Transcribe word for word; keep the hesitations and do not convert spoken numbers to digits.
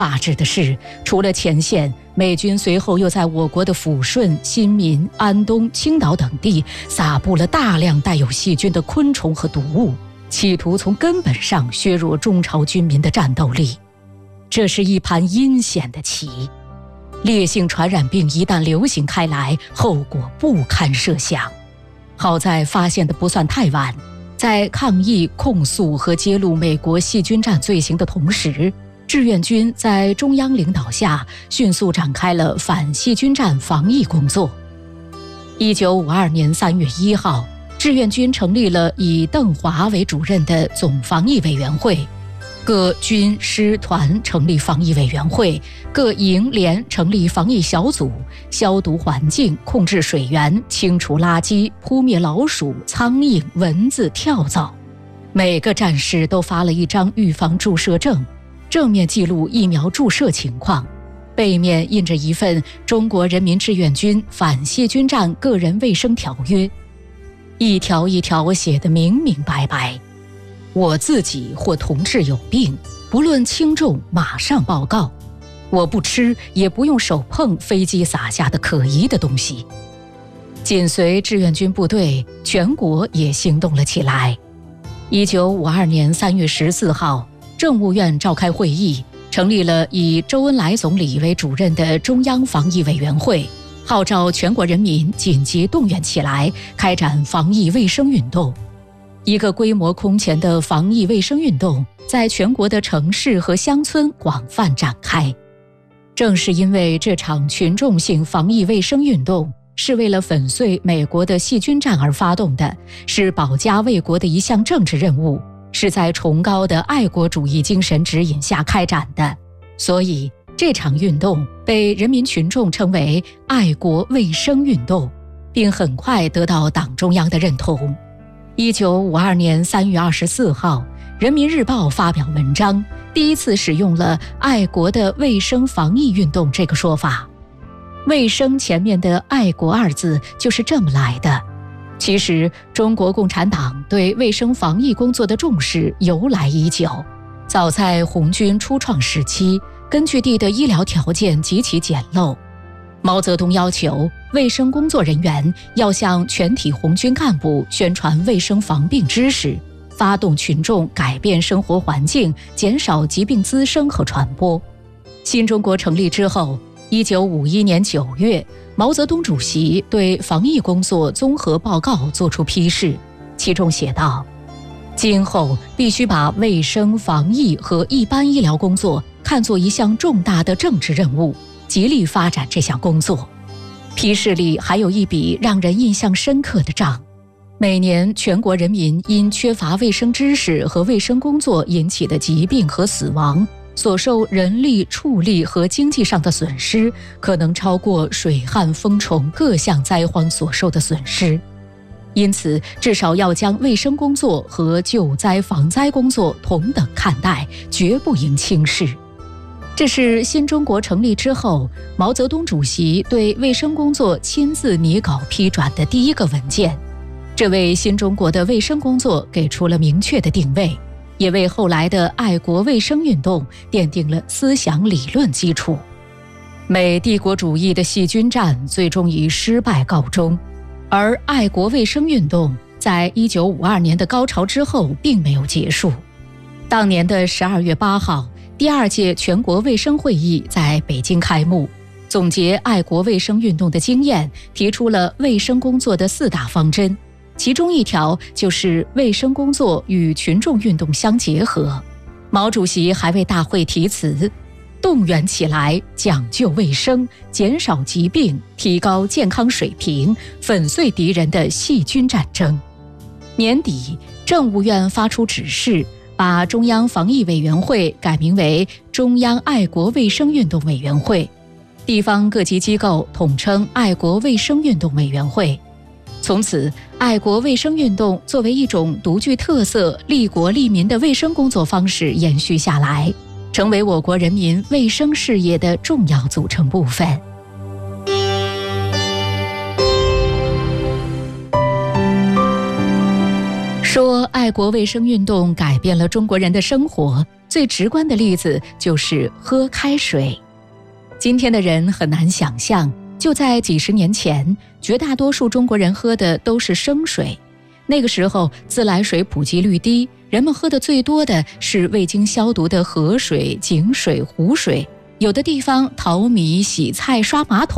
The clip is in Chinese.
罢制的是，除了前线，美军随后又在我国的抚顺、新民、安东、青岛等地撒布了大量带有细菌的昆虫和毒物，企图从根本上削弱中朝军民的战斗力。这是一盘阴险的棋。烈性传染病一旦流行开来，后果不堪设想。好在发现的不算太晚，在抗议、控诉和揭露美国细菌战罪行的同时，志愿军在中央领导下迅速展开了反细菌战防疫工作。一九五二年三月一号，志愿军成立了以邓华为主任的总防疫委员会，各军师团成立防疫委员会，各营连成立防疫小组，消毒环境，控制水源，清除垃圾，扑灭老鼠、苍蝇、蚊子、跳蚤。每个战士都发了一张预防注射证，正面记录疫苗注射情况，背面印着一份中国人民志愿军反细菌战个人卫生条约，一条一条写得明明白白。我自己或同志有病，不论轻重，马上报告。我不吃，也不用手碰飞机撒下的可疑的东西。紧随志愿军部队，全国也行动了起来。一九五二年三月十四号，政务院召开会议，成立了以周恩来总理为主任的中央防疫委员会，号召全国人民紧急动员起来，开展防疫卫生运动。一个规模空前的防疫卫生运动在全国的城市和乡村广泛展开。正是因为这场群众性防疫卫生运动是为了粉碎美国的细菌战而发动的，是保家卫国的一项政治任务，是在崇高的爱国主义精神指引下开展的，所以这场运动被人民群众称为爱国卫生运动，并很快得到党中央的认同。一九五二年三月二十四号，人民日报发表文章，第一次使用了爱国的卫生防疫运动这个说法。卫生前面的爱国二字就是这么来的。其实中国共产党对卫生防疫工作的重视由来已久，早在红军初创时期，根据地的医疗条件极其简陋，毛泽东要求卫生工作人员要向全体红军干部宣传卫生防病知识，发动群众改变生活环境，减少疾病滋生和传播。新中国成立之后，一九五一年九月，毛泽东主席对防疫工作综合报告作出批示，其中写道：今后必须把卫生防疫和一般医疗工作看作一项重大的政治任务，极力发展这项工作。批示里还有一笔让人印象深刻的账：每年全国人民因缺乏卫生知识和卫生工作引起的疾病和死亡，所受人力、畜力和经济上的损失，可能超过水旱风虫各项灾荒所受的损失。因此，至少要将卫生工作和救灾防灾工作同等看待，绝不应轻视。这是新中国成立之后，毛泽东主席对卫生工作亲自拟稿批转的第一个文件，这为新中国的卫生工作给出了明确的定位，也为后来的爱国卫生运动奠定了思想理论基础。美帝国主义的细菌战最终以失败告终，而爱国卫生运动在一九五二年的高潮之后并没有结束。当年的十二月八号，第二届全国卫生会议在北京开幕，总结爱国卫生运动的经验，提出了卫生工作的四大方针，其中一条就是卫生工作与群众运动相结合。毛主席还为大会题词：动员起来，讲究卫生，减少疾病，提高健康水平，粉碎敌人的细菌战争。年底，政务院发出指示，把中央防疫委员会改名为中央爱国卫生运动委员会，地方各级机构统称爱国卫生运动委员会。从此，爱国卫生运动作为一种独具特色、利国利民的卫生工作方式延续下来，成为我国人民卫生事业的重要组成部分。说爱国卫生运动改变了中国人的生活，最直观的例子就是喝开水。今天的人很难想象，就在几十年前，绝大多数中国人喝的都是生水。那个时候自来水普及率低，人们喝的最多的是未经消毒的河水、井水、湖水，有的地方淘米、洗菜、刷马桶